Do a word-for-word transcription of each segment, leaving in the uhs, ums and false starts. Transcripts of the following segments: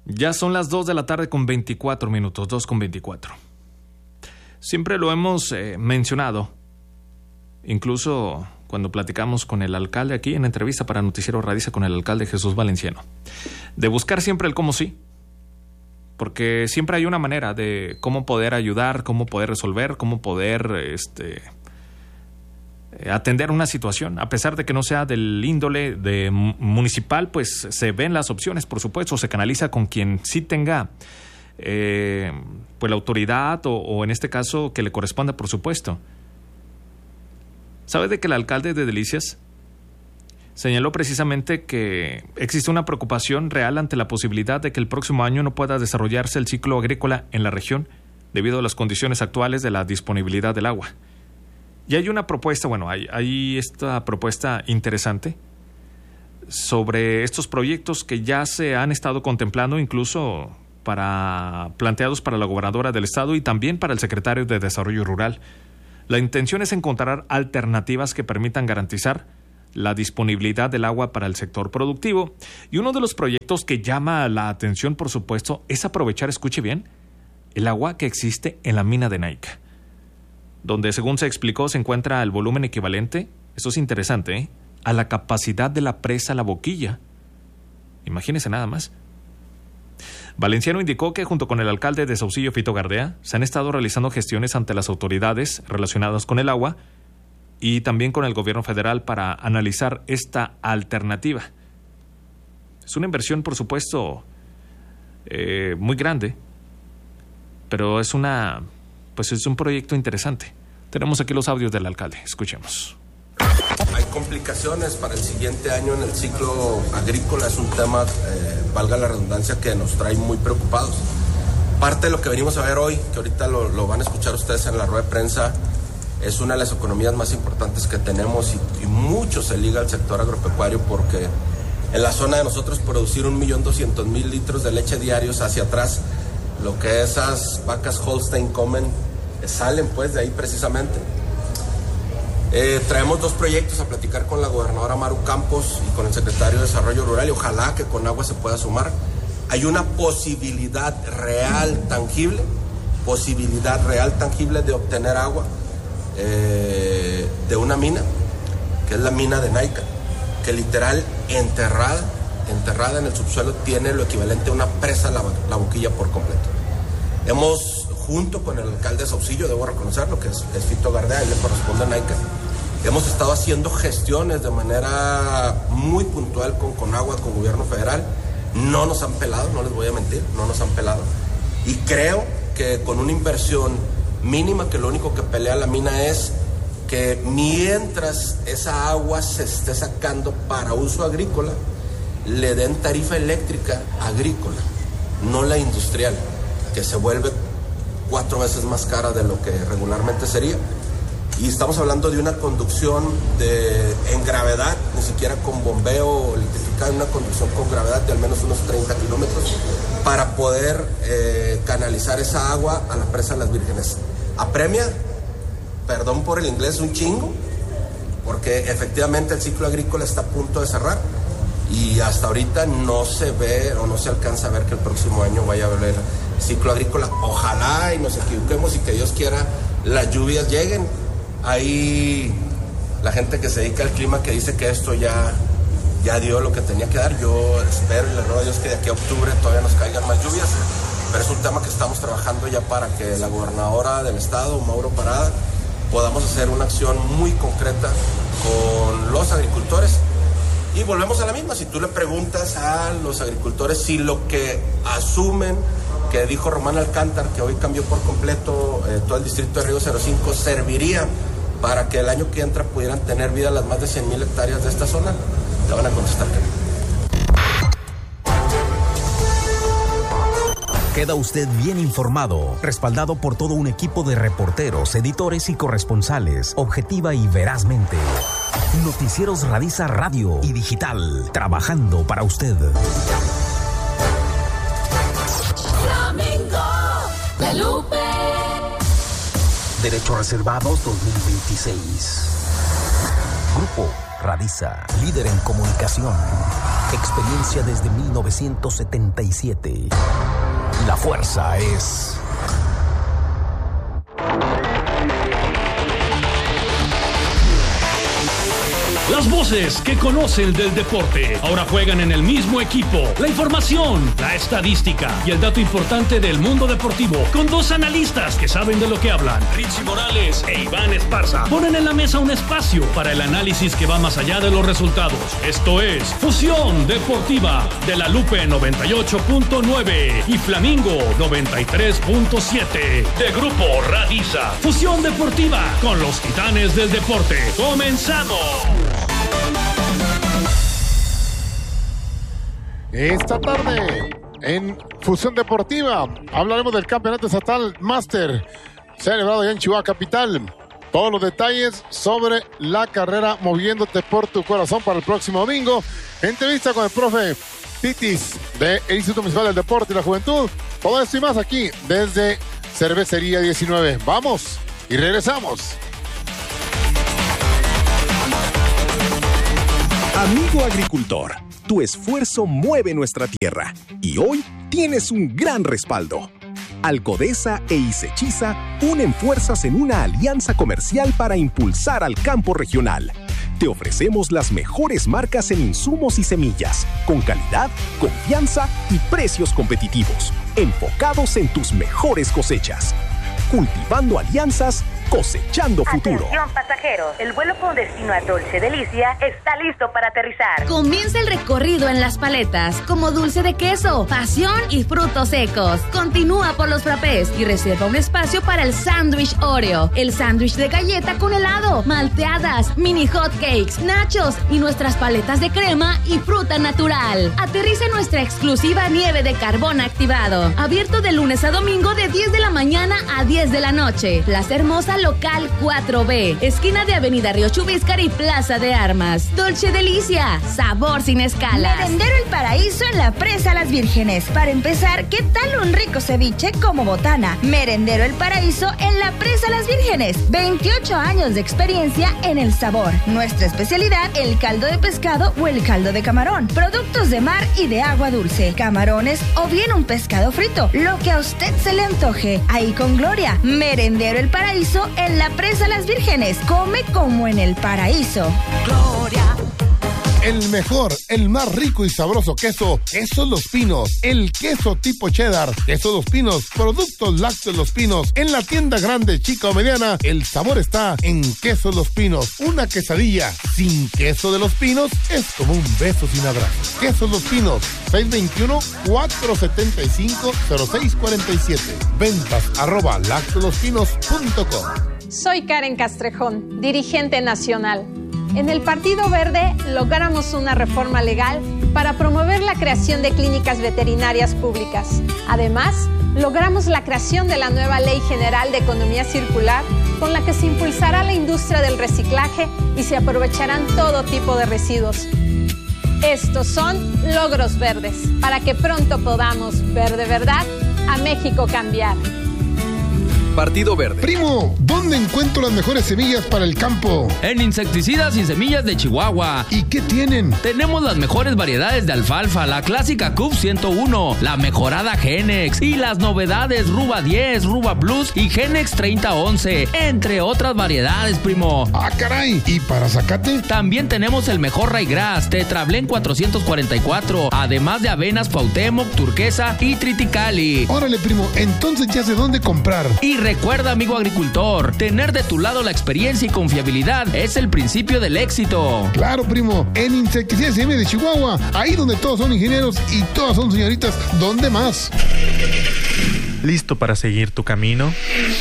Ya son las dos de la tarde con veinticuatro minutos, dos con veinticuatro. Siempre lo hemos eh, mencionado, incluso cuando platicamos con el alcalde aquí en entrevista para Noticiero Radiza con el alcalde Jesús Valenciano, de buscar siempre el cómo sí, porque siempre hay una manera de cómo poder ayudar, cómo poder resolver, cómo poder este, atender una situación, a pesar de que no sea del índole de municipal, pues se ven las opciones, por supuesto, se canaliza con quien sí tenga eh, pues la autoridad o, o en este caso que le corresponda, por supuesto. ¿Sabe de que el alcalde de Delicias señaló precisamente que existe una preocupación real ante la posibilidad de que el próximo año no pueda desarrollarse el ciclo agrícola en la región debido a las condiciones actuales de la disponibilidad del agua? Y hay una propuesta, bueno, hay, hay esta propuesta interesante sobre estos proyectos que ya se han estado contemplando incluso para planteados para la gobernadora del estado y también para el secretario de Desarrollo Rural. La intención es encontrar alternativas que permitan garantizar la disponibilidad del agua para el sector productivo. Y uno de los proyectos que llama la atención, por supuesto, es aprovechar, escuche bien, el agua que existe en la mina de Naica, donde, según se explicó, se encuentra el volumen equivalente, eso es interesante, ¿eh?, a la capacidad de la presa La Boquilla. Imagínese nada más. Valenciano indicó que junto con el alcalde de Saucillo, Fito Gardea, se han estado realizando gestiones ante las autoridades relacionadas con el agua y también con el gobierno federal para analizar esta alternativa. Es una inversión, por supuesto, eh, muy grande, pero es una, pues es un proyecto interesante. Tenemos aquí los audios del alcalde. Escuchemos. Hay complicaciones para el siguiente año en el ciclo agrícola. Es un tema, eh, valga la redundancia, que nos trae muy preocupados. Parte de lo que venimos a ver hoy, que ahorita lo, lo van a escuchar ustedes en la rueda de prensa, es una de las economías más importantes que tenemos y, y mucho se liga al sector agropecuario, porque en la zona de nosotros producir un millón doscientos mil litros de leche diarios hacia atrás, lo que esas vacas Holstein comen, eh, salen pues de ahí precisamente. Eh, traemos dos proyectos a platicar con la gobernadora Maru Campos y con el secretario de Desarrollo Rural, y ojalá que con agua se pueda sumar. Hay una posibilidad real, tangible, posibilidad real, tangible de obtener agua eh, de una mina, que es la mina de Naica, que literal enterrada, enterrada en el subsuelo tiene lo equivalente a una presa la, la Boquilla por completo. Hemos, junto con el alcalde de Saucillo, debo reconocerlo, que es, es Fito Gardea, él le corresponde a Naica, hemos estado haciendo gestiones de manera muy puntual con Conagua, con gobierno federal. No nos han pelado, no les voy a mentir, no nos han pelado. Y creo que con una inversión mínima, que lo único que pelea la mina es que mientras esa agua se esté sacando para uso agrícola, le den tarifa eléctrica agrícola, no la industrial, que se vuelve cuatro veces más cara de lo que regularmente sería. Y estamos hablando de una conducción de, en gravedad, ni siquiera con bombeo electrificado, una conducción con gravedad de al menos unos treinta kilómetros para poder eh, canalizar esa agua a la presa de las Vírgenes. Apremia, perdón por el inglés, un chingo, porque efectivamente el ciclo agrícola está a punto de cerrar y hasta ahorita no se ve o no se alcanza a ver que el próximo año vaya a haber ciclo agrícola. Ojalá y nos equivoquemos y que Dios quiera las lluvias lleguen. Hay la gente que se dedica al clima que dice que esto ya, ya dio lo que tenía que dar. Yo espero y le ruego a Dios que de aquí a octubre todavía nos caigan más lluvias, pero es un tema que estamos trabajando ya para que la gobernadora del estado, Mauro Parada, podamos hacer una acción muy concreta con los agricultores. Y volvemos a la misma, si tú le preguntas a los agricultores si lo que asumen, que dijo Román Alcántar, que hoy cambió por completo eh, todo el distrito de Río cero cinco, serviría para que el año que entra pudieran tener vida las más de cien mil hectáreas de esta zona, le van a contestar que no. Queda usted bien informado, respaldado por todo un equipo de reporteros, editores y corresponsales, objetiva y verazmente. Noticieros Radiza Radio y Digital, trabajando para usted. Flamingo de Lupe. Derechos Reservados dos mil veintiséis. Grupo Radiza, líder en comunicación. Experiencia desde mil novecientos setenta y siete. La fuerza es... Las voces que conocen del deporte ahora juegan en el mismo equipo. La información, la estadística y el dato importante del mundo deportivo con dos analistas que saben de lo que hablan. Richie Morales e Iván Esparza ponen en la mesa un espacio para el análisis que va más allá de los resultados. Esto es Fusión Deportiva de La Lupe noventa y ocho punto nueve y Flamingo noventa y tres punto siete de Grupo Radiza. Fusión Deportiva con los titanes del deporte. ¡Comenzamos! Esta tarde en Fusión Deportiva hablaremos del campeonato estatal Máster celebrado allá en Chihuahua capital. Todos los detalles sobre la carrera Moviéndote por tu Corazón para el próximo domingo. Entrevista con el profe Titis del Instituto Municipal del Deporte y la Juventud. Todo esto y más aquí desde Cervecería diecinueve. Vamos y regresamos. Amigo agricultor, tu esfuerzo mueve nuestra tierra y hoy tienes un gran respaldo. Alcodesa e Isechiza unen fuerzas en una alianza comercial para impulsar al campo regional. Te ofrecemos las mejores marcas en insumos y semillas, con calidad, confianza y precios competitivos, enfocados en tus mejores cosechas. Cultivando alianzas, cosechando futuro. Atención pasajeros, el vuelo con destino a Dolce Delicia está listo para aterrizar. Comienza el recorrido en las paletas, como dulce de queso, pasión y frutos secos. Continúa por los frappés y reserva un espacio para el sándwich Oreo, el sándwich de galleta con helado, malteadas, mini hot cakes, nachos y nuestras paletas de crema y fruta natural. Aterriza en nuestra exclusiva nieve de carbón activado, abierto de lunes a domingo de diez de la mañana a diez de la noche. Plaza Hermosa Local cuatro B, esquina de Avenida Río Chubíscar y Plaza de Armas. Dolce Delicia, sabor sin escalas. Merendero El Paraíso en la Presa Las Vírgenes. Para empezar, ¿qué tal un rico ceviche como botana? Merendero El Paraíso en la Presa Las Vírgenes. veintiocho años de experiencia en el sabor. Nuestra especialidad, el caldo de pescado o el caldo de camarón. Productos de mar y de agua dulce. Camarones o bien un pescado frito. Lo que a usted se le antoje. Ahí con Gloria. Merendero El Paraíso en la Presa Las Vírgenes. Come como en el paraíso. Gloria. El mejor, el más rico y sabroso queso, Quesos Los Pinos. El queso tipo cheddar, Quesos Los Pinos, productos lácteos Los Pinos. En la tienda grande, chica o mediana, el sabor está en Quesos Los Pinos. Una quesadilla sin queso de Los Pinos es como un beso sin abrazo. Quesos Los Pinos, seis veintiuno, cuatrocientos setenta y cinco, cero seis cuarenta y siete. Ventas arroba lácteoslospinos punto com. Soy Karen Castrejón, dirigente nacional. En el Partido Verde logramos una reforma legal para promover la creación de clínicas veterinarias públicas. Además, logramos la creación de la nueva Ley General de Economía Circular, con la que se impulsará la industria del reciclaje y se aprovecharán todo tipo de residuos. Estos son logros verdes, para que pronto podamos ver de verdad a México cambiar. Partido Verde. Primo, ¿dónde encuentro las mejores semillas para el campo? En Insecticidas y Semillas de Chihuahua. ¿Y qué tienen? Tenemos las mejores variedades de alfalfa, la clásica C U F ciento uno, la mejorada Genex y las novedades Ruba diez, Ruba Plus y Genex treinta once, entre otras variedades, primo. ¡Ah, caray! ¿Y para zacate? También tenemos el mejor Raigrass, Tetrablén cuatrocientos cuarenta y cuatro, además de avenas Cuauhtémoc, Turquesa y Triticali. Órale, primo, entonces ya sé dónde comprar. Y recuerda, amigo agricultor, tener de tu lado la experiencia y confiabilidad es el principio del éxito. Claro, primo, en Insecticidas y Semillas de Chihuahua, ahí donde todos son ingenieros y todas son señoritas, ¿dónde más? ¿Listo para seguir tu camino?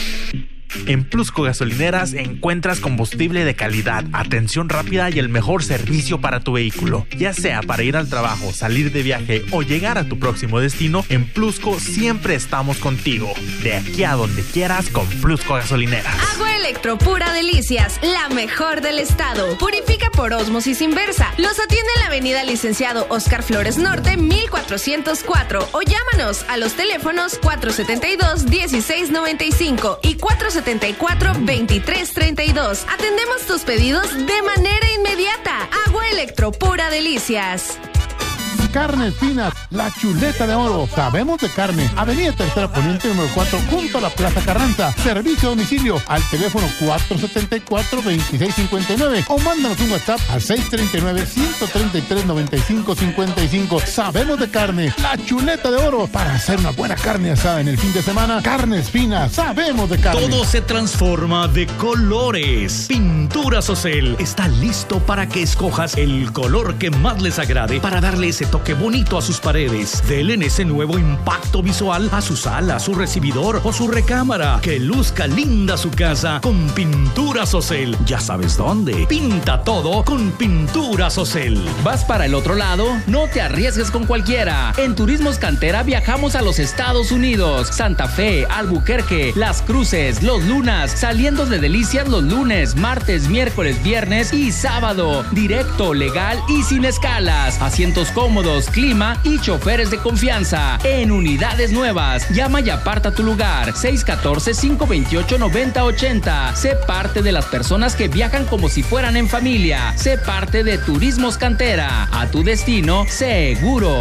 En Plusco Gasolineras encuentras combustible de calidad, atención rápida y el mejor servicio para tu vehículo. Ya sea para ir al trabajo, salir de viaje o llegar a tu próximo destino, en Plusco siempre estamos contigo. De aquí a donde quieras con Plusco Gasolineras. Agua Electro Pura Delicias, la mejor del estado. Purifica por ósmosis inversa. Los atiende en la avenida Licenciado Oscar Flores Norte, mil cuatrocientos cuatro. O llámanos a los teléfonos cuatro setenta y dos, dieciséis noventa y cinco y cuatro setenta y cuatro, veintitrés treinta y dos. Atendemos tus pedidos de manera inmediata. Agua Electro Pura Delicias. Carnes Finas, la chuleta de oro. Sabemos de carne. Avenida Tercera Poniente número cuatro, junto a la Plaza Carranza. Servicio a domicilio al teléfono cuatro siete cuatro, dos seis cinco nueve o mándanos un WhatsApp al seis tres nueve, uno tres tres, nueve cinco cinco cinco. Sabemos de carne, la chuleta de oro para hacer una buena carne asada en el fin de semana. Carnes Finas, sabemos de carne. Todo se transforma de colores. Pinturas Ocel está listo para que escojas el color que más les agrade para darle ese toque bonito a sus paredes. Denle ese nuevo impacto visual a su sala, su recibidor o su recámara. Que luzca linda su casa con Pinturas Ocel. Ya sabes dónde. Pinta todo con Pinturas Ocel. ¿Vas para el otro lado? No te arriesgues con cualquiera. En Turismos Cantera viajamos a los Estados Unidos, Santa Fe, Albuquerque, Las Cruces, Los Lunas, saliendo de Delicias los lunes, martes, miércoles, viernes y sábado. Directo, legal y sin escalas. Asientos cómodos, clima y choferes de confianza. En unidades nuevas. Llama y aparta tu lugar. seis uno cuatro, cinco dos ocho, nueve cero ocho cero. Sé parte de las personas que viajan como si fueran en familia. Sé parte de Turismos Cantera. A tu destino seguro.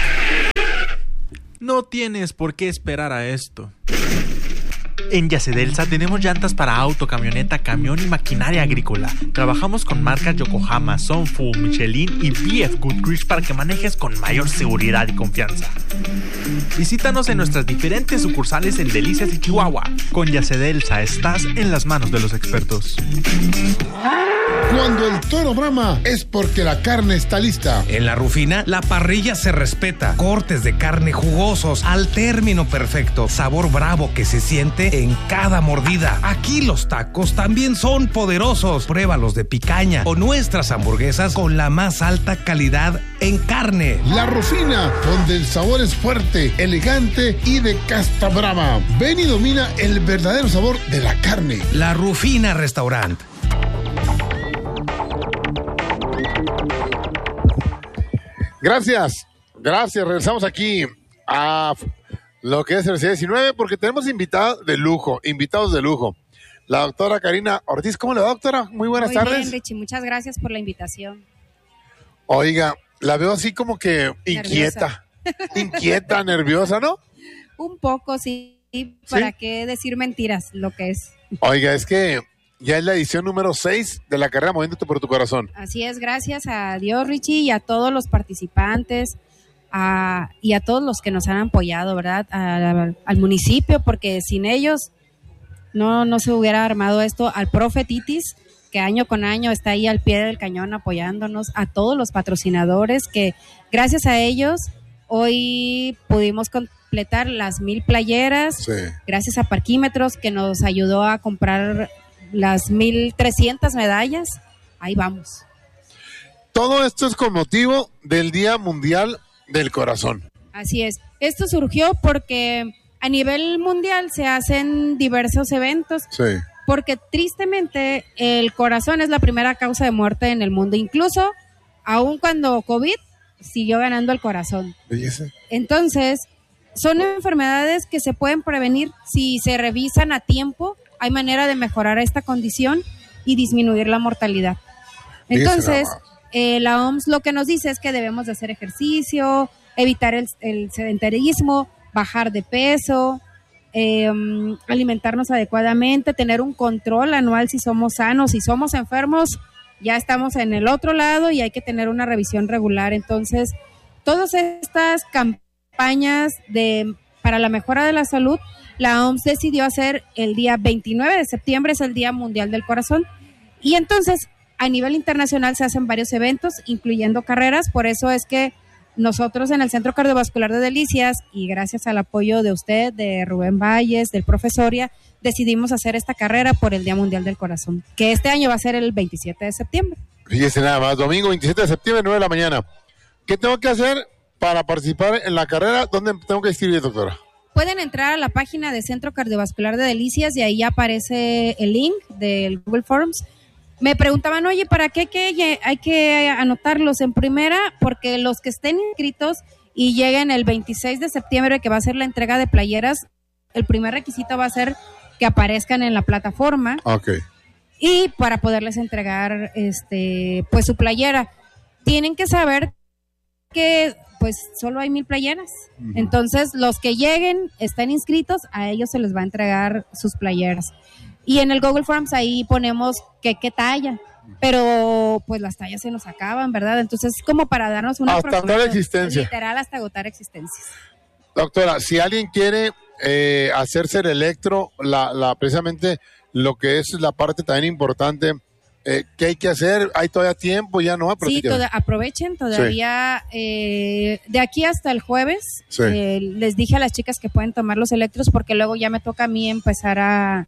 No tienes por qué esperar a esto. En Yacedelsa tenemos llantas para auto, camioneta, camión y maquinaria agrícola. Trabajamos con marcas Yokohama, Sunfull, Michelin y B F Goodrich para que manejes con mayor seguridad y confianza. Visítanos en nuestras diferentes sucursales en Delicias y Chihuahua. Con Yacedelsa estás en las manos de los expertos. Cuando el toro brama es porque la carne está lista. En La Rufina, la parrilla se respeta. Cortes de carne jugosos al término perfecto. Sabor bravo que se siente en cada mordida. Aquí los tacos también son poderosos. Pruébalos de picaña o nuestras hamburguesas con la más alta calidad en carne. La Rufina, donde el sabor es fuerte, elegante y de casta brava. Ven y domina el verdadero sabor de la carne. La Rufina Restaurant. Gracias, gracias. Regresamos aquí a lo que es el C diecinueve porque tenemos invitados de lujo, invitados de lujo. La doctora Karina Ortiz. ¿Cómo le va, doctora? Muy buenas Muy tardes. Bien, Richie, muchas gracias por la invitación. Oiga, la veo así como que inquieta, nerviosa. inquieta, nerviosa, ¿no? Un poco, sí. ¿Para ¿Sí? qué decir mentiras? Lo que es. Oiga, es que ya es la edición número seis de la carrera Moviéndote por tu Corazón. Así es, gracias a Dios, Richie, y a todos los participantes a, y a todos los que nos han apoyado, ¿verdad? A, al municipio, porque sin ellos no, no se hubiera armado esto. Al profe Titis, que año con año está ahí al pie del cañón apoyándonos. A todos los patrocinadores que gracias a ellos hoy pudimos completar las mil playeras. Sí. Gracias a Parquímetros, que nos ayudó a comprar las mil trescientas medallas. Ahí vamos. Todo esto es con motivo del Día Mundial del Corazón. Así es. Esto surgió porque a nivel mundial se hacen diversos eventos. Sí. Porque tristemente el corazón es la primera causa de muerte en el mundo. Incluso, aun cuando COVID, siguió ganando el corazón. Belleza. Entonces, son enfermedades que se pueden prevenir si se revisan a tiempo. Hay manera de mejorar esta condición y disminuir la mortalidad. Entonces, eh, la O M S lo que nos dice es que debemos de hacer ejercicio, evitar el, el sedentarismo, bajar de peso, eh, alimentarnos adecuadamente, tener un control anual si somos sanos. Si somos enfermos, ya estamos en el otro lado y hay que tener una revisión regular. Entonces, todas estas campañas de, para la mejora de la salud, la O M S decidió hacer el día veintinueve de septiembre, es el Día Mundial del Corazón, y entonces a nivel internacional se hacen varios eventos, incluyendo carreras. Por eso es que nosotros en el Centro Cardiovascular de Delicias, y gracias al apoyo de usted, de Rubén Valles, del Profesoria, decidimos hacer esta carrera por el Día Mundial del Corazón, que este año va a ser el veintisiete de septiembre. Fíjese nada más, domingo veintisiete de septiembre, nueve de la mañana. ¿Qué tengo que hacer para participar en la carrera? ¿Dónde tengo que inscribir, doctora? Pueden entrar a la página de Centro Cardiovascular de Delicias y ahí aparece el link del Google Forms. Me preguntaban, oye, ¿para qué hay que, hay que anotarlos en primera? Porque los que estén inscritos y lleguen el veintiséis de septiembre, que va a ser la entrega de playeras, el primer requisito va a ser que aparezcan en la plataforma. Okay. Y para poderles entregar este, pues su playera. Tienen que saber que pues solo hay mil playeras. Uh-huh. Entonces, los que lleguen, están inscritos, a ellos se les va a entregar sus playeras. Y en el Google Forms ahí ponemos qué, qué talla, pero pues las tallas se nos acaban, ¿verdad? Entonces, es como para darnos una... Hasta agotar existencia. Literal, hasta agotar existencias. Doctora, si alguien quiere eh, hacerse el electro, la, la precisamente lo que es la parte también importante... Eh, ¿Qué hay que hacer? ¿Hay todavía tiempo? ¿Ya no? Sí, toda, aprovechen todavía. Sí. Eh, de aquí hasta el jueves, sí. eh, les dije a las chicas que pueden tomar los electros porque luego ya me toca a mí empezar a,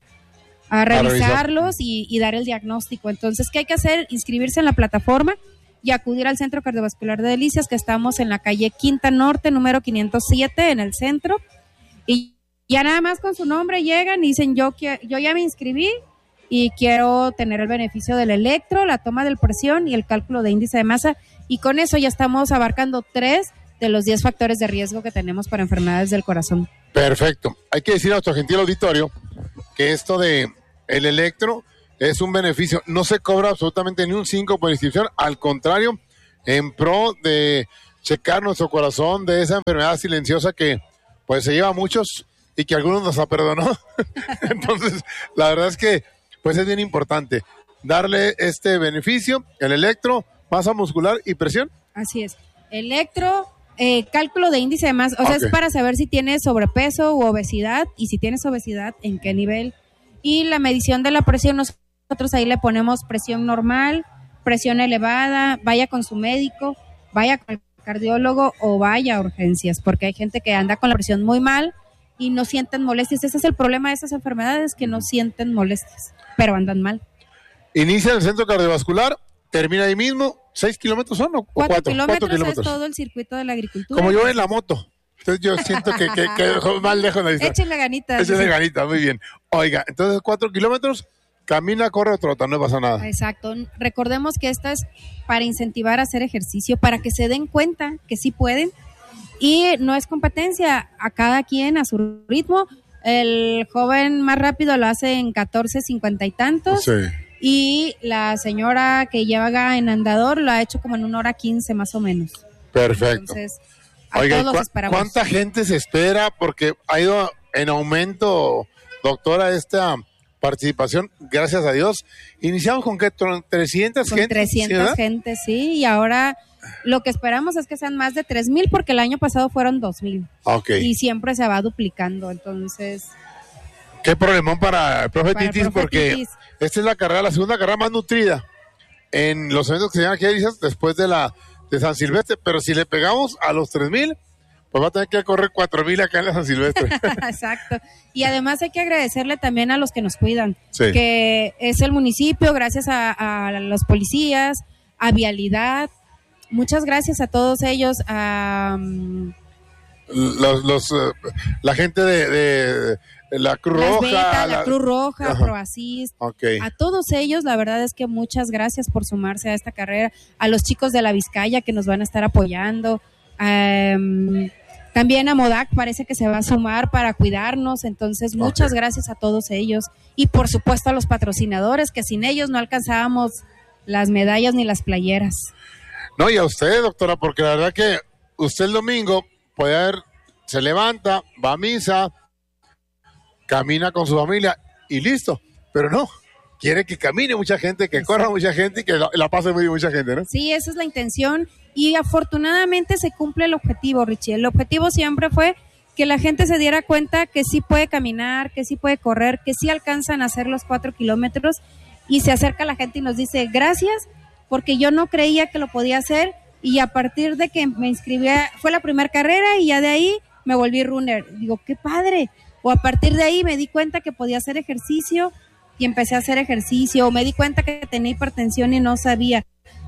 a revisarlos y, y dar el diagnóstico. Entonces, ¿qué hay que hacer? Inscribirse en la plataforma y acudir al Centro Cardiovascular de Delicias, que estamos en la calle Quinta Norte, número quinientos siete, en el centro. Y ya nada más con su nombre llegan y dicen, yo, yo ya me inscribí y quiero tener el beneficio del electro, la toma de presión y el cálculo de índice de masa, y con eso ya estamos abarcando tres de los diez factores de riesgo que tenemos para enfermedades del corazón. Perfecto. Hay que decir a nuestro gentil auditorio que esto de el electro es un beneficio, no se cobra absolutamente ni un cinco por inscripción, al contrario, en pro de checar nuestro corazón de esa enfermedad silenciosa que pues se lleva a muchos y que algunos nos perdonó. Entonces, la verdad es que pues es bien importante darle este beneficio, el electro, masa muscular y presión. Así es. Electro, eh, cálculo de índice de masa, o okay. sea, es para saber si tienes sobrepeso u obesidad, y si tienes obesidad, en qué nivel. Y la medición de la presión, nosotros ahí le ponemos presión normal, presión elevada, vaya con su médico, vaya con el cardiólogo o vaya a urgencias, porque hay gente que anda con la presión muy mal y no sienten molestias. Ese es el problema de esas enfermedades, que no sienten molestias, pero andan mal. Inicia en el centro cardiovascular, termina ahí mismo, ¿seis kilómetros son o cuatro? Cuatro kilómetros, cuatro kilómetros es todo el circuito de la agricultura. Como yo en la moto, entonces yo siento que, que, que más lejos de Échenle ganitas. Échenle ganitas, muy bien. Oiga, entonces cuatro kilómetros, camina, corre o trota, no pasa nada. Exacto. Recordemos que esto es para incentivar a hacer ejercicio, para que se den cuenta que sí pueden. Y no es competencia, a cada quien a su ritmo. El joven más rápido lo hace en catorce cincuenta y tantos. Sí. Y la señora que lleva en andador lo ha hecho como en una hora quince más o menos. Perfecto. Entonces, a Oiga, todos los esperamos. ¿Cuánta gente se espera? Porque ha ido en aumento, doctora, esta participación, gracias a Dios. Iniciamos con que trescientas con gente. trescientas ¿sí, gente, sí, y ahora lo que esperamos es que sean más de tres mil, porque el año pasado fueron dos mil. Okay. Y siempre se va duplicando, entonces... Qué problemón para el profe Titis, porque esta es la carrera, la segunda carrera más nutrida en los eventos que se llaman aquí después de la de San Silvestre, pero si le pegamos a los tres mil, pues va a tener que correr cuatro mil acá en la San Silvestre. Exacto. Y además hay que agradecerle también a los que nos cuidan, sí. que es el municipio, gracias a, a los policías, a Vialidad. Muchas gracias a todos ellos. A, um, los, los, uh, la gente de, de la Cruz Roja. Beta, la, la Cruz Roja, ProAssist. Okay. A todos ellos, la verdad es que muchas gracias por sumarse a esta carrera. A los chicos de la Vizcaya que nos van a estar apoyando. Um, también a Modac parece que se va a sumar para cuidarnos. Entonces, muchas okay. gracias a todos ellos. Y por supuesto a los patrocinadores, que sin ellos no alcanzábamos las medallas ni las playeras. No, y a usted, doctora, porque la verdad que usted el domingo puede haber, se levanta, va a misa, camina con su familia y listo, pero no, quiere que camine mucha gente, que corra mucha gente y que la, la pase muy bien mucha gente, ¿no? Sí, esa es la intención y afortunadamente se cumple el objetivo, Richie. El objetivo siempre fue que la gente se diera cuenta que sí puede caminar, que sí puede correr, que sí alcanzan a hacer los cuatro kilómetros, y se acerca la gente y nos dice gracias, porque yo no creía que lo podía hacer, y a partir de que me inscribí, fue la primera carrera y ya de ahí me volví runner. Digo, qué padre. O a partir de ahí me di cuenta que podía hacer ejercicio y empecé a hacer ejercicio, o me di cuenta que tenía hipertensión y no sabía.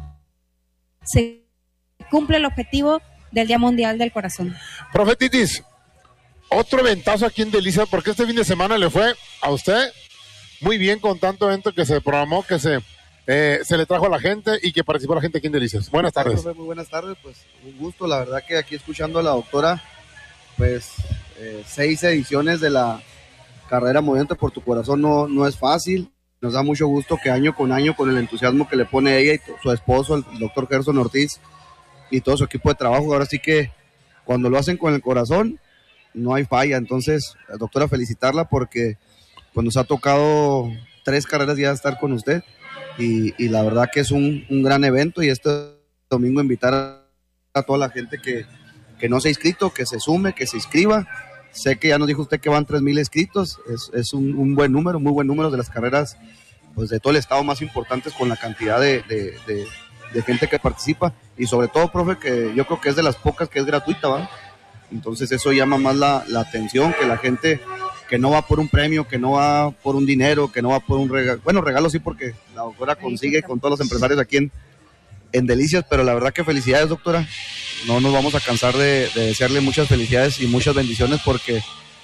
Se cumple el objetivo del Día Mundial del Corazón. Profe Titis, otro eventazo aquí en Delicias, porque este fin de semana le fue a usted muy bien con tanto evento que se programó, que se... Eh, se le trajo a la gente y que participó la gente aquí en Delicias. Buenas tardes. Muy buenas tardes, pues un gusto, la verdad que aquí escuchando a la doctora, pues eh, seis ediciones de la carrera Moviéndote por tu Corazón no, no es fácil. Nos da mucho gusto que año con año, con el entusiasmo que le pone ella y su esposo, el doctor Gerson Ortiz, y todo su equipo de trabajo. Ahora sí que cuando lo hacen con el corazón, no hay falla. Entonces, doctora, felicitarla porque pues, nos ha tocado tres carreras ya estar con usted y, y la verdad que es un, un gran evento, y este domingo invitar a, a toda la gente que, que no se ha inscrito, que se sume, que se inscriba. Sé que ya nos dijo usted que van tres mil inscritos, es, es un, un buen número, muy buen número de las carreras pues, de todo el estado más importantes, con la cantidad de, de, de, de gente que participa, y sobre todo, profe, que yo creo que es de las pocas que es gratuita, ¿va? Entonces eso llama más la, la atención, que la gente que no va por un premio, que no va por un dinero, que no va por un regalo, bueno, regalo sí, porque la doctora consigue con todos los empresarios aquí en, en Delicias, pero la verdad que felicidades, doctora, no nos vamos a cansar de, de desearle muchas felicidades y muchas bendiciones, porque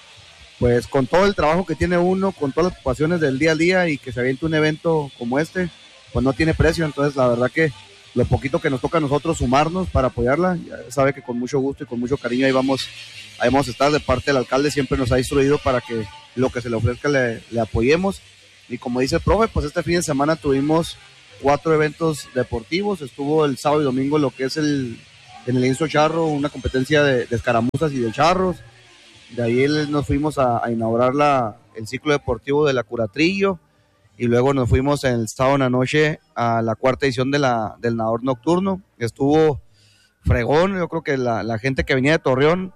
pues con todo el trabajo que tiene uno, con todas las ocupaciones del día a día, y que se aviente un evento como este, pues no tiene precio. Entonces la verdad que lo poquito que nos toca a nosotros sumarnos para apoyarla, ya sabe que con mucho gusto y con mucho cariño ahí vamos, ahí vamos a estar. De parte del alcalde siempre nos ha instruido para que lo que se le ofrezca le, le apoyemos, y como dice el profe, pues este fin de semana tuvimos cuatro eventos deportivos. Estuvo el sábado y domingo lo que es el en el Inso Charro, una competencia de, de escaramuzas y de charros. De ahí nos fuimos a, a inaugurar la, el ciclo deportivo de la Curatrillo, y luego nos fuimos el sábado en la noche a la cuarta edición de la, del nadador nocturno. Estuvo fregón. Yo creo que la, la gente que venía de Torreón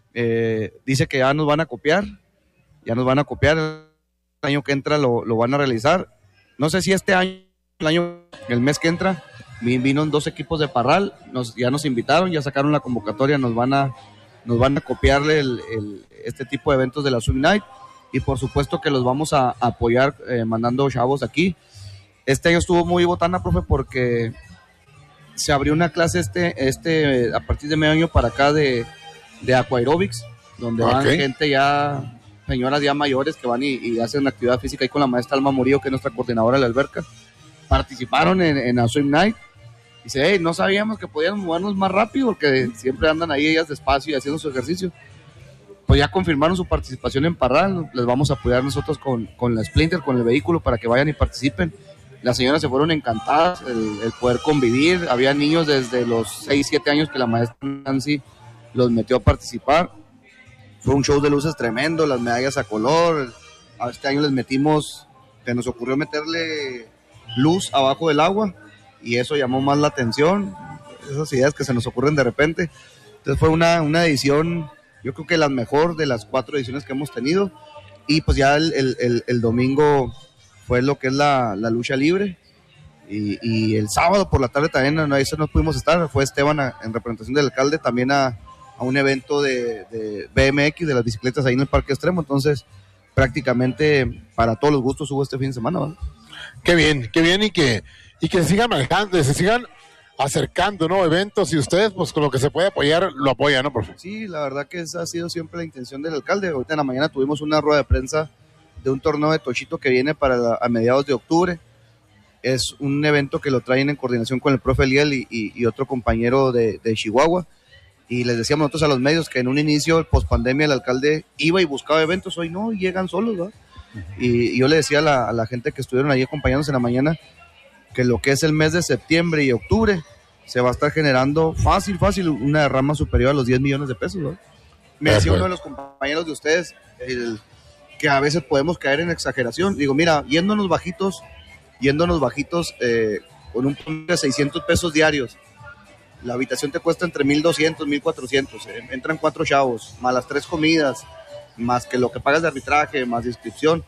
eh, dice que ya nos van a copiar, ya nos van a copiar, el año que entra lo, lo van a realizar. No sé si este año, el año, el mes que entra, vino dos equipos de Parral, nos, ya nos invitaron, ya sacaron la convocatoria, nos van a, nos van a copiarle el, el, este tipo de eventos de la Swim Night, y por supuesto que los vamos a, a apoyar eh, mandando chavos aquí. Este año estuvo muy botana, profe, porque se abrió una clase este, este a partir de medio año para acá de, de aquaerobics, donde okay. van gente ya, señoras ya mayores que van y, y hacen actividad física ahí con la maestra Alma Murillo, que es nuestra coordinadora de la alberca. Participaron en, en la Swim Night. Dice, hey, no sabíamos que podíamos movernos más rápido, porque siempre andan ahí ellas despacio y haciendo su ejercicio. Pues ya confirmaron su participación en Parral, les vamos a apoyar nosotros con, con la Splinter, con el vehículo, para que vayan y participen. Las señoras se fueron encantadas, el, el poder convivir. Había niños desde los seis, siete años que la maestra Nancy los metió a participar. Fue un show de luces tremendo, las medallas a color. A este año les metimos, que nos ocurrió meterle luz abajo del agua, y eso llamó más la atención, esas ideas que se nos ocurren de repente. Entonces fue una, una edición, yo creo que la mejor de las cuatro ediciones que hemos tenido. Y pues ya el, el, el, el domingo fue lo que es la, la lucha libre, y, y el sábado por la tarde también, no, ahí no pudimos estar, fue Esteban a, en representación del alcalde también a, a un evento de, de B M X, de las bicicletas ahí en el Parque Extremo. Entonces prácticamente para todos los gustos hubo este fin de semana, ¿verdad? Qué bien, qué bien, y que, y que se sigan manejando, se sigan acercando, ¿no? Eventos, y ustedes, pues con lo que se puede apoyar, lo apoyan, ¿no, profe? Sí, la verdad que esa ha sido siempre la intención del alcalde. Ahorita en la mañana tuvimos una rueda de prensa de un torneo de tochito que viene para la, a mediados de octubre. Es un evento que lo traen en coordinación con el profe Eliel y, y, y otro compañero de, de Chihuahua. Y les decíamos nosotros a los medios que en un inicio, post pandemia, el alcalde iba y buscaba eventos, hoy no, llegan solos, ¿verdad? Y yo le decía a la, a la gente que estuvieron ahí acompañándonos en la mañana que lo que es el mes de septiembre y octubre se va a estar generando fácil, fácil una derrama superior a los diez millones de pesos, ¿no? Me decía uno de los compañeros de ustedes el, que a veces podemos caer en exageración. Digo, mira, yéndonos bajitos, yéndonos bajitos eh, con un promedio de seiscientos pesos diarios, la habitación te cuesta entre mil doscientos, mil cuatrocientos, eh, entran cuatro chavos, más las tres comidas, más que lo que pagas de arbitraje, más de inscripción.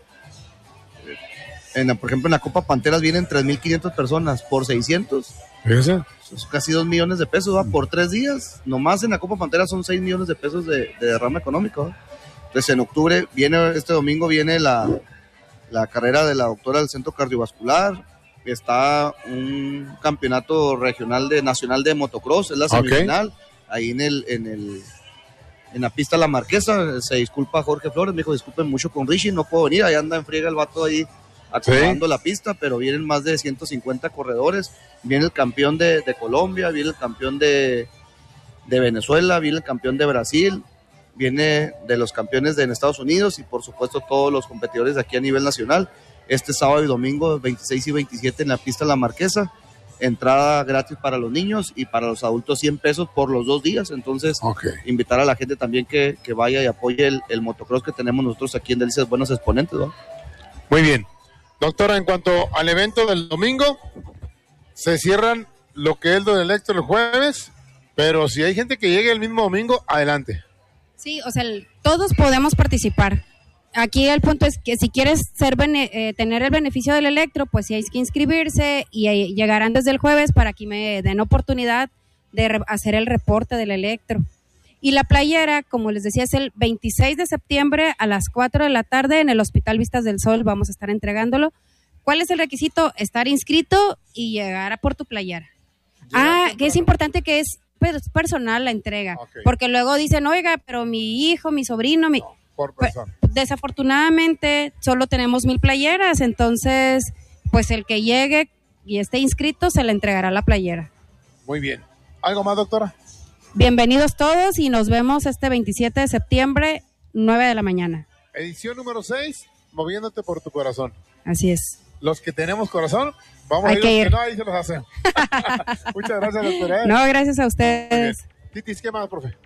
En la, por ejemplo, en la Copa Panteras vienen tres mil quinientas personas por seiscientos. ¿Eso? Es casi dos millones de pesos, ¿va? Por tres días. Nomás en la Copa Panteras son seis millones de pesos de, de derrama económico, ¿va? Entonces en octubre, viene este domingo viene la, la carrera de la doctora del Centro Cardiovascular. Está un campeonato regional de nacional de motocross, es la semifinal. Okay. Ahí en el... En el en la pista La Marquesa. Se disculpa Jorge Flores, me dijo, disculpen mucho con Richie, no puedo venir, ahí anda en friega el vato ahí acomodando, ¿sí?, la pista, pero vienen más de ciento cincuenta corredores, viene el campeón de, de Colombia, viene el campeón de, de Venezuela, viene el campeón de Brasil, viene de los campeones de en Estados Unidos, y por supuesto todos los competidores de aquí a nivel nacional, este sábado y domingo veintiséis y veintisiete en la pista La Marquesa. entrada gratis para los niños y para los adultos cien pesos por los dos días. Entonces, okay. invitar a la gente también que, que vaya y apoye el, el motocross que tenemos nosotros aquí en Delicias Buenos Exponentes, ¿no? Muy bien. Doctora, en cuanto al evento del domingo, se cierran lo que es lo del Electro el jueves, pero si hay gente que llegue el mismo domingo, adelante. Sí, o sea, el, todos podemos participar. Aquí el punto es que si quieres ser bene, eh, tener el beneficio del Electro, pues sí hay que inscribirse y eh, llegarán desde el jueves para que me den oportunidad de re- hacer el reporte del Electro. Y la playera, como les decía, es el veintiséis de septiembre a las cuatro de la tarde en el Hospital Vistas del Sol. Vamos a estar entregándolo. ¿Cuál es el requisito? Estar inscrito y llegar a por tu playera. Ah, que es importante que es personal la entrega. Okay. Porque luego dicen, oiga, pero mi hijo, mi sobrino, mi... No, por persona. Desafortunadamente solo tenemos mil playeras, entonces pues el que llegue y esté inscrito se le entregará la playera. Muy bien. ¿Algo más, doctora? Bienvenidos todos y nos vemos este veintisiete de septiembre, nueve de la mañana. Edición número seis, moviéndote por tu corazón. Así es. Los que tenemos corazón, vamos Hay a ir, que los ir. que no, ahí se los hacen. Muchas gracias, doctora. No, gracias a ustedes. Titis, ¿qué más, profe?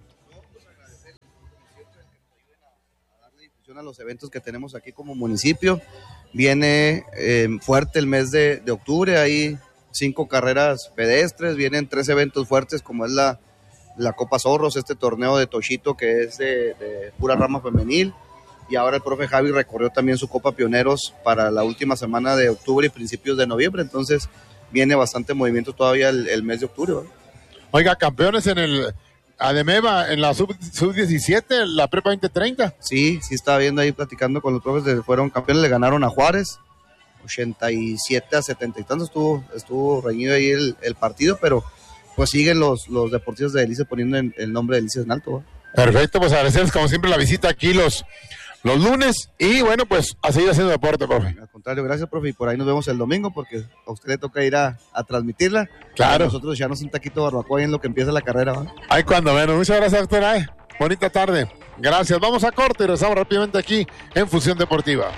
A los eventos que tenemos aquí como municipio. Viene eh, fuerte el mes de, de octubre, hay cinco carreras pedestres, vienen tres eventos fuertes como es la, la Copa Zorros, este torneo de Toshito que es de, de pura rama femenil, y ahora el profe Javi recorrió también su Copa Pioneros para la última semana de octubre y principios de noviembre, entonces viene bastante movimiento todavía el, el mes de octubre, ¿verdad? Oiga, campeones en el Ademeva, en la sub diecisiete, la prepa veinte treinta. Sí, sí estaba viendo ahí platicando con los profes, de, fueron campeones, le ganaron a Juárez, ochenta y siete a setenta y tantos, estuvo, estuvo reñido ahí el, el partido, pero pues siguen los, los deportistas de Delicias poniendo en, el nombre de Delicias en alto, ¿verdad? Perfecto, pues agradecerles como siempre la visita aquí los, los lunes, y bueno, pues a seguir haciendo deporte, profe. Al contrario, gracias, profe, y por ahí nos vemos el domingo, porque a usted le toca ir a, a transmitirla. Claro. Nosotros ya nos un taquito de barbacoa en lo que empieza la carrera, ¿verdad? Ay, cuando menos. Muchas gracias, doctora. Eh. Bonita tarde. Gracias. Vamos a corte y regresamos rápidamente aquí en Fusión Deportiva.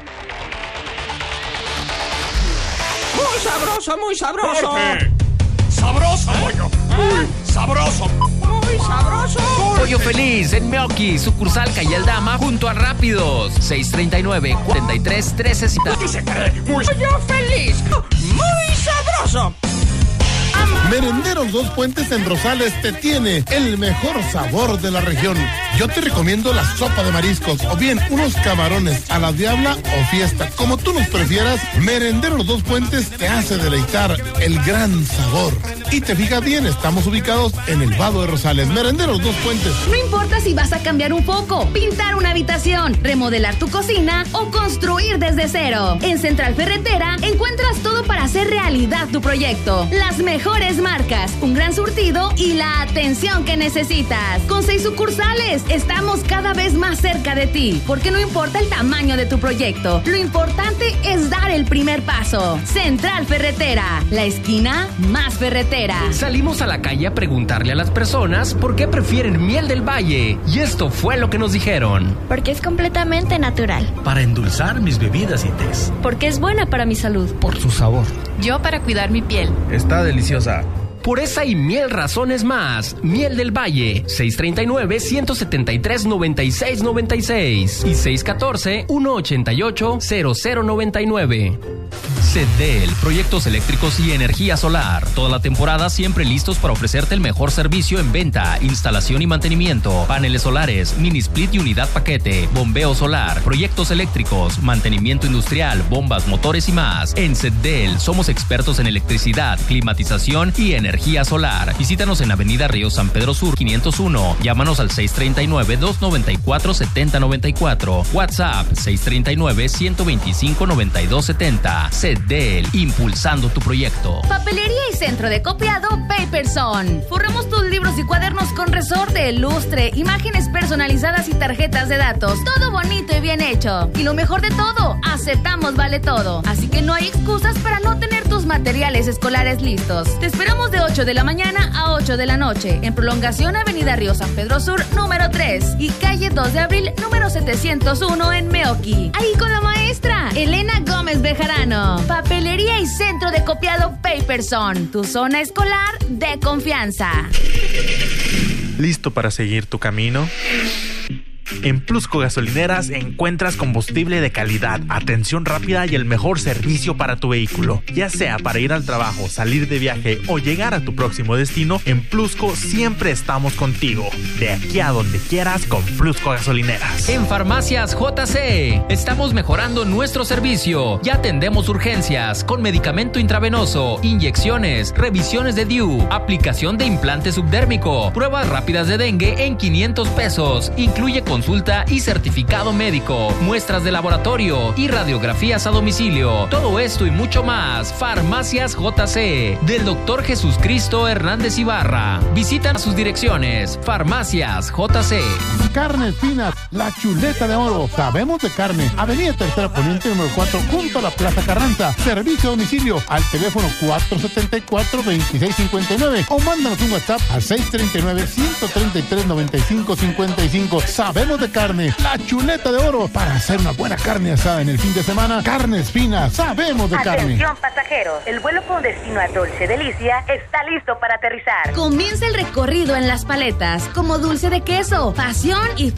Muy sabroso, muy sabroso. Corte. Sabroso, pollo. Muy sabroso. Muy sabroso. Pollo Feliz en Meoqui, sucursal Calle Aldama, junto a Rápidos. seis treinta y nueve, cuarenta y tres, trece. Muy Pollo Feliz. Muy sabroso. Merenderos Dos Puentes en Rosales te tiene el mejor sabor de la región. Yo te recomiendo la sopa de mariscos o bien unos camarones a la diabla o fiesta, como tú nos prefieras. Merenderos Dos Puentes te hace deleitar el gran sabor. Y te fijas bien, estamos ubicados en el Vado de Rosales. Merenderos Dos Puentes. No importa si vas a cambiar un foco, pintar una habitación, remodelar tu cocina o construir desde cero. En Central Ferretera encuentras todo para hacer realidad tu proyecto. Las mejores marcas, un gran surtido y la atención que necesitas. Con seis sucursales, estamos cada vez más cerca de ti, porque no importa el tamaño de tu proyecto, lo importante es dar el primer paso. Central Ferretera, la esquina más ferretera. Salimos a la calle a preguntarle a las personas por qué prefieren Miel del Valle, y esto fue lo que nos dijeron. Porque es completamente natural. Para endulzar mis bebidas y tés. Porque es buena para mi salud. Por su sabor. Yo para cuidar mi piel. Está deliciosa. Por esa y mil razones más. Miel del Valle, seis treinta y nueve, ciento setenta y tres, noventa y seis noventa y seis y seis catorce, ciento ochenta y ocho, cero cero noventa y nueve. Cedel, proyectos eléctricos y energía solar. Toda la temporada siempre listos para ofrecerte el mejor servicio en venta, instalación y mantenimiento. Paneles solares, mini split y unidad paquete, bombeo solar, proyectos eléctricos, mantenimiento industrial, bombas, motores y más. En Cedel somos expertos en electricidad, climatización y energía solar. Visítanos en Avenida Río San Pedro Sur quinientos uno. Llámanos al seis treinta y nueve, doscientos noventa y cuatro, setenta noventa y cuatro. WhatsApp seis treinta y nueve, ciento veinticinco, noventa y dos setenta. Cedel, impulsando tu proyecto. Papelería y centro de copiado Paperson. Forramos tus libros y cuadernos con resorte, lustre, imágenes personalizadas y tarjetas de datos. Todo bonito y bien hecho. Y lo mejor de todo, aceptamos vale todo. Así que no hay excusas para no tener tus tus materiales escolares listos. Te esperamos de ocho de la mañana a ocho de la noche en Prolongación Avenida Río San Pedro Sur, número tres y calle dos de abril, número setecientos uno en Meoqui. Ahí con la maestra Elena Gómez Bejarano. Papelería y centro de copiado Paperson, tu zona escolar de confianza. ¿Listo para seguir tu camino? En Plusco Gasolineras encuentras combustible de calidad, atención rápida y el mejor servicio para tu vehículo. Ya sea para ir al trabajo, salir de viaje o llegar a tu próximo destino, en Plusco siempre estamos contigo. De aquí a donde quieras con Plusco Gasolineras. En Farmacias J C estamos mejorando nuestro servicio. Ya atendemos urgencias con medicamento intravenoso, inyecciones, revisiones de D I U, aplicación de implante subdérmico, pruebas rápidas de dengue en quinientos pesos. Incluye con consulta y certificado médico, muestras de laboratorio y radiografías a domicilio. Todo esto y mucho más. Farmacias J C del doctor Jesús Cristo Hernández Ibarra. Visita sus direcciones. Farmacias J C. Carnes Finas, la chuleta de oro. Sabemos de carne. Avenida Tercera Poniente número cuatro, junto a la Plaza Carranza. Servicio a domicilio al teléfono cuatro siete cuatro, dos seis cinco nueve o mándanos un WhatsApp al seis tres nueve, uno tres tres, nueve cinco cinco cinco. Sabemos de carne, la chuleta de oro para hacer una buena carne asada en el fin de semana. Carnes Finas, sabemos de carne. Atención pasajeros, el vuelo con destino a Dolce Delicia está listo para aterrizar. Comienza el recorrido en Las Paletas como dulce de queso, pasión y